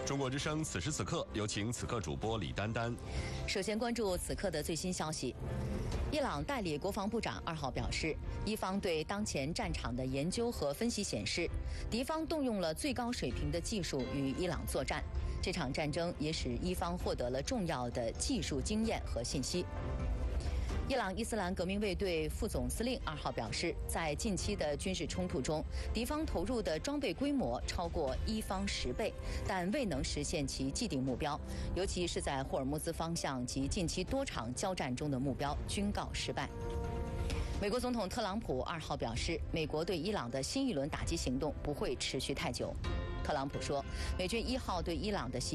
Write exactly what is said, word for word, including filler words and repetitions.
中国之声此时此刻，有请此刻主播李丹丹。 首先关注此刻的最新消息。伊朗代理国防部长二号表示，伊方对当前战场的研究和分析显示，敌方动用了最高水平的技术与伊朗作战，这场战争也使伊方获得了重要的技术经验和信息。伊朗伊斯兰革命卫队副总司令二号表示，在近期的军事冲突中，敌方投入的装备规模超过伊方十倍，但未能实现其既定目标，尤其是在霍尔木兹方向及近期多场交战中的目标均告失败。美国总统特朗普二号表示，美国对伊朗的新一轮打击行动不会持续太久。特朗普说，美军一号对伊朗的袭